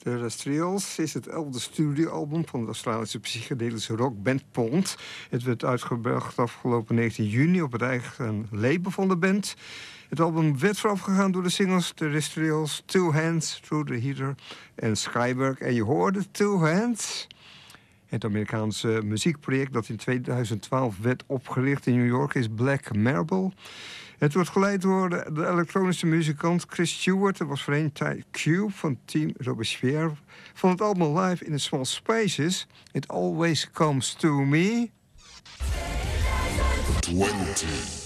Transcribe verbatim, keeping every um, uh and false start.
Terrestrials is het elfde studioalbum van de Australische psychedelische rockband Pond. Het werd uitgebracht afgelopen negentien juni op het eigen label van de band. Het album werd voorafgegaan door de singles Terrestrials, Two Hands, Through the Heater en Skyberg. En je hoorde Two Hands. Het Amerikaanse muziekproject dat in tweeduizend twaalf werd opgericht in New York is Black Marble. Het wordt geleid door de, de elektronische muzikant Chris Stewart. Er was voorheen Ty Cube van Team Robespierre. Van het album Live in the Small Spaces. It Always Comes to Me. twintig